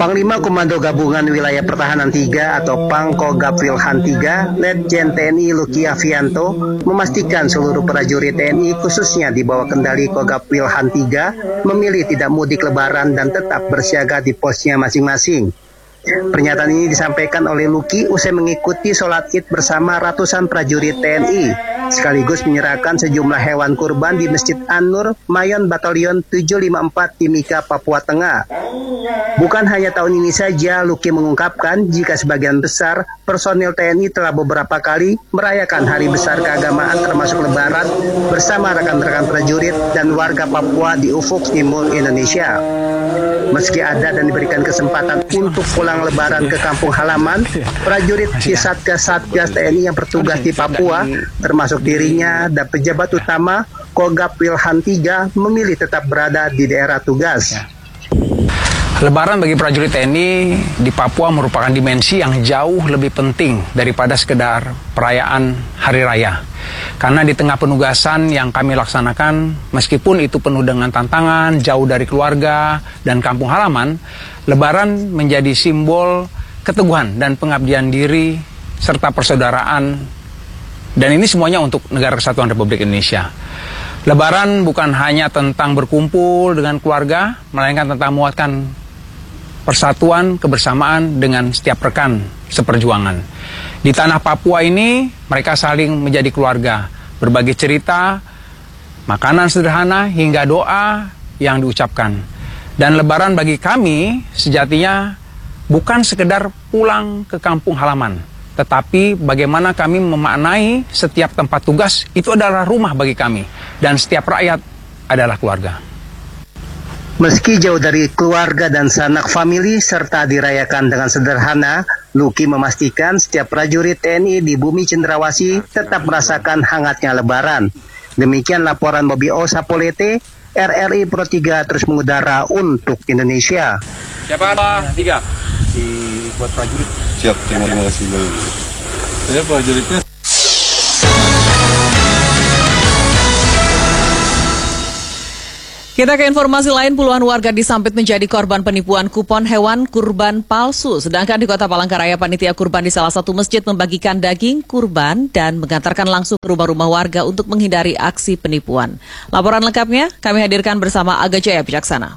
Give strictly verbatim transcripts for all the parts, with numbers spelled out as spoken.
Panglima Komando Gabungan Wilayah Pertahanan tiga atau Pangkogap Wilhan tiga, Letjen T N I Luki Avianto, memastikan seluruh prajurit T N I khususnya di bawah kendali Kogap Wilhan tiga memilih tidak mudik lebaran dan tetap bersiaga di posnya masing-masing. Pernyataan ini disampaikan oleh Luki usai mengikuti sholat Id bersama ratusan prajurit T N I, sekaligus menyerahkan sejumlah hewan kurban di Masjid An-Nur, Mayon Batalion tujuh lima empat Timika, Papua Tengah. Bukan hanya tahun ini saja, Luki mengungkapkan jika sebagian besar personil T N I telah beberapa kali merayakan hari besar keagamaan termasuk Lebaran bersama rekan-rekan prajurit dan warga Papua di ufuk timur Indonesia. Meski ada dan diberikan kesempatan untuk pulang lebaran ke kampung halaman, prajurit di Satgas-Satgas T N I yang bertugas di Papua, termasuk dirinya dan pejabat utama Kogap Wilhan tiga memilih tetap berada di daerah tugas. Lebaran bagi prajurit T N I di Papua merupakan dimensi yang jauh lebih penting daripada sekedar perayaan hari raya. Karena di tengah penugasan yang kami laksanakan, meskipun itu penuh dengan tantangan, jauh dari keluarga dan kampung halaman, Lebaran menjadi simbol keteguhan dan pengabdian diri serta persaudaraan. Dan ini semuanya untuk Negara Kesatuan Republik Indonesia. Lebaran bukan hanya tentang berkumpul dengan keluarga, melainkan tentang menguatkan persatuan, kebersamaan dengan setiap rekan seperjuangan. Di tanah Papua ini, mereka saling menjadi keluarga, berbagi cerita, makanan sederhana, hingga doa yang diucapkan. Dan Lebaran bagi kami sejatinya bukan sekedar pulang ke kampung halaman, tetapi bagaimana kami memaknai setiap tempat tugas itu adalah rumah bagi kami, dan setiap rakyat adalah keluarga. Meski jauh dari keluarga dan sanak famili serta dirayakan dengan sederhana, Luki memastikan setiap prajurit T N I di bumi Cendrawasih tetap merasakan hangatnya Lebaran. Demikian laporan Bobi O Sapolete, R R I Pro tiga terus mengudara untuk Indonesia. Siapa tiga? Di buat prajurit. Siap, terima kasih. Saya prajuritnya. Kita ke informasi lain, puluhan warga di Sampit menjadi korban penipuan kupon hewan kurban palsu. Sedangkan di Kota Palangkaraya, panitia kurban di salah satu masjid membagikan daging kurban dan mengantarkan langsung ke rumah-rumah warga untuk menghindari aksi penipuan. Laporan lengkapnya kami hadirkan bersama Aga Jaya Bijaksana.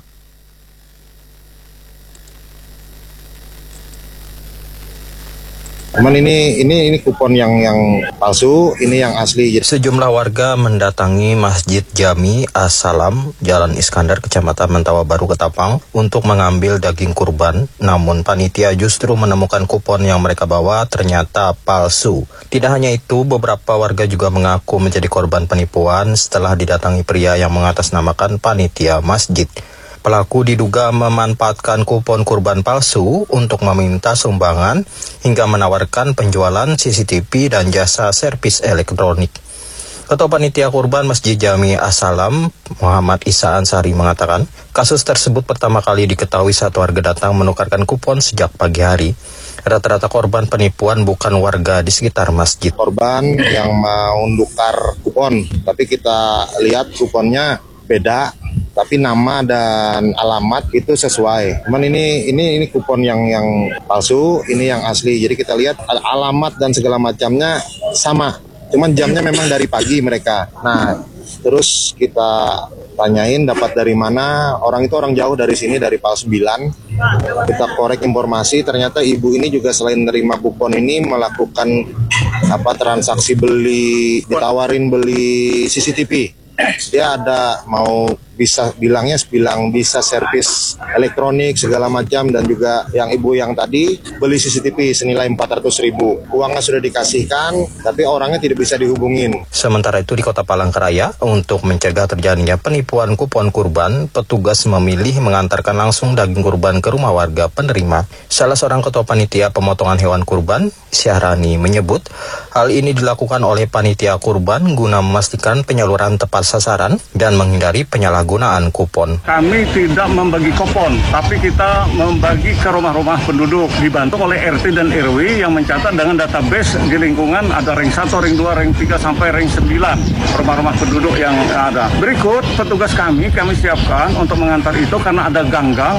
Cuman ini ini ini kupon yang yang palsu, ini yang asli. Sejumlah warga mendatangi Masjid Jami As-Salam, Jalan Iskandar, Kecamatan Mentawa Baru, Ketapang, untuk mengambil daging kurban. Namun panitia justru menemukan kupon yang mereka bawa ternyata palsu. Tidak hanya itu, beberapa warga juga mengaku menjadi korban penipuan setelah didatangi pria yang mengatasnamakan panitia masjid. Pelaku diduga memanfaatkan kupon kurban palsu untuk meminta sumbangan hingga menawarkan penjualan C C T V dan jasa servis elektronik. Ketua Panitia Kurban Masjid Jami As-Salam, Muhammad Isa Ansari, mengatakan kasus tersebut pertama kali diketahui saat warga datang menukarkan kupon sejak pagi hari. Rata-rata korban penipuan bukan warga di sekitar masjid. Korban yang mau nukar kupon, tapi kita lihat kuponnya beda, tapi nama dan alamat itu sesuai. Cuman ini ini ini kupon yang yang palsu, ini yang asli. Jadi kita lihat alamat dan segala macamnya sama. Cuman jamnya memang dari pagi mereka. Nah, terus kita tanyain dapat dari mana. Orang itu orang jauh dari sini, dari Pal sembilan. Kita korek informasi, ternyata ibu ini juga selain menerima kupon ini melakukan apa transaksi beli, ditawarin beli C C T V. Dia ada mau bisa bilangnya bilang bisa servis elektronik segala macam, dan juga yang ibu yang tadi beli C C T V senilai empat ratus ribu. Uangnya sudah dikasihkan, tapi orangnya tidak bisa dihubungin. Sementara itu di Kota Palangkaraya, untuk mencegah terjadinya penipuan kupon kurban, petugas memilih mengantarkan langsung daging kurban ke rumah warga penerima. Salah seorang ketua panitia pemotongan hewan kurban, Syahrani, menyebut hal ini dilakukan oleh panitia kurban guna memastikan penyaluran tepat sasaran dan menghindari penyalahgunaan gunaan kupon. Kami tidak membagi kupon, tapi kita membagi ke rumah-rumah penduduk, dibantu oleh R T dan R W yang mencatat dengan database di lingkungan ada ring satu, ring dua, ring tiga sampai ring sembilan rumah-rumah penduduk yang ada. Berikut petugas kami, kami siapkan untuk mengantar itu karena ada gang-gang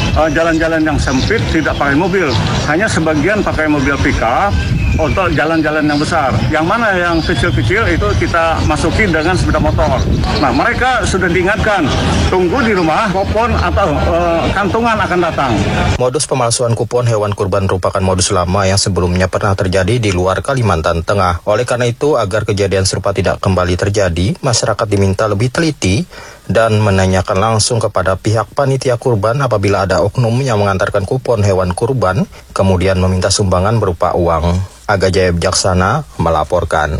uh, jalan-jalan yang sempit tidak pakai mobil, hanya sebagian pakai mobil pickup untuk jalan-jalan yang besar. Yang mana yang kecil-kecil itu kita masukin dengan sepeda motor. Nah, mereka sudah diingatkan, tunggu di rumah, kupon atau uh, kantongan akan datang. Modus pemalsuan kupon hewan kurban merupakan modus lama yang sebelumnya pernah terjadi di luar Kalimantan Tengah. Oleh karena itu, agar kejadian serupa tidak kembali terjadi, masyarakat diminta lebih teliti dan menanyakan langsung kepada pihak panitia kurban apabila ada oknum yang mengantarkan kupon hewan kurban, kemudian meminta sumbangan berupa uang. Aga Jaya Bijaksana melaporkan.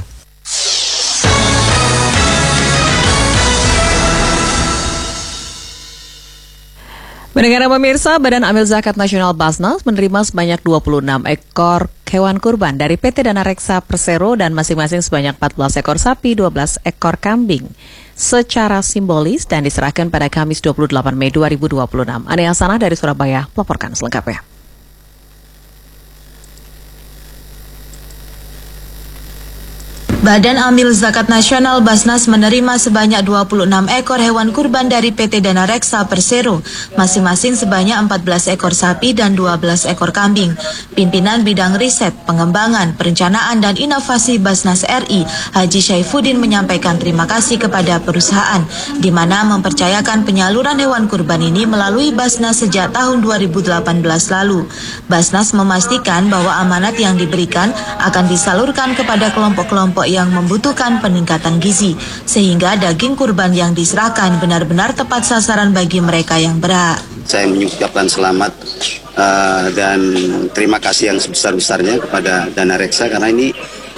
Pendengar pemirsa, Badan Amil Zakat Nasional Basnas menerima sebanyak dua puluh enam ekor hewan kurban dari P T Dana Reksa Persero dan masing-masing sebanyak empat belas ekor sapi, dua belas ekor kambing secara simbolis dan diserahkan pada Kamis dua puluh delapan Mei dua ribu dua puluh enam. Ani Hasanah dari Surabaya melaporkan selengkapnya. Badan Amil Zakat Nasional Basnas menerima sebanyak dua puluh enam ekor hewan kurban dari P T Dana Reksa Persero, masing-masing sebanyak empat belas ekor sapi dan dua belas ekor kambing. Pimpinan Bidang Riset, Pengembangan, Perencanaan dan Inovasi Basnas R I, Haji Syaifuddin menyampaikan terima kasih kepada perusahaan, di mana mempercayakan penyaluran hewan kurban ini melalui Basnas sejak tahun dua ribu delapan belas lalu. Basnas memastikan bahwa amanat yang diberikan akan disalurkan kepada kelompok-kelompok yang membutuhkan peningkatan gizi, sehingga daging kurban yang diserahkan benar-benar tepat sasaran bagi mereka yang berhak. Saya mengucapkan selamat uh, dan terima kasih yang sebesar-besarnya kepada Dana Reksa karena ini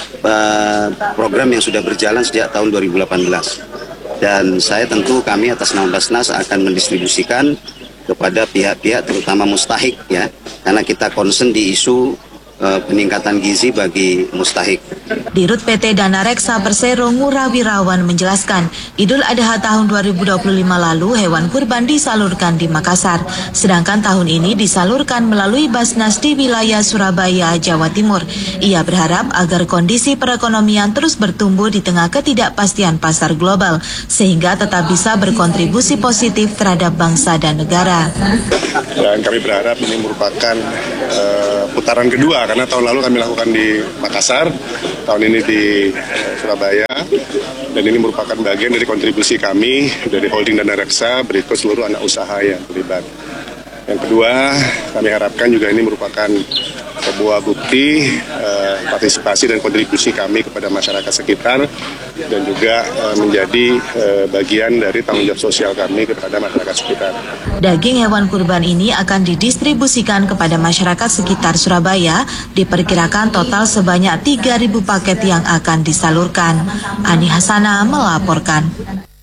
uh, program yang sudah berjalan sejak tahun dua ribu delapan belas. Dan saya tentu kami atas nama Basnas akan mendistribusikan kepada pihak-pihak terutama mustahik ya, karena kita concern di isu uh, peningkatan gizi bagi mustahik. Dirut P T Dana Reksa Persero Ngurah Wirawan menjelaskan, Idul Adha tahun dua ribu dua puluh lima lalu hewan kurban disalurkan di Makassar, sedangkan tahun ini disalurkan melalui Basnas di wilayah Surabaya, Jawa Timur. Ia berharap agar kondisi perekonomian terus bertumbuh di tengah ketidakpastian pasar global, sehingga tetap bisa berkontribusi positif terhadap bangsa dan negara. Dan kami berharap ini merupakan uh, putaran kedua, karena tahun lalu kami lakukan di Makassar, tahun ini di Surabaya, dan ini merupakan bagian dari kontribusi kami dari holding Dana Reksa berikut seluruh anak usaha yang terlibat. Yang kedua, kami harapkan juga ini merupakan sebuah bukti eh, partisipasi dan kontribusi kami kepada masyarakat sekitar dan juga eh, menjadi eh, bagian dari tanggung jawab sosial kami kepada masyarakat sekitar. Daging hewan kurban ini akan didistribusikan kepada masyarakat sekitar Surabaya, diperkirakan total sebanyak tiga ribu paket yang akan disalurkan. Ani Hasanah melaporkan.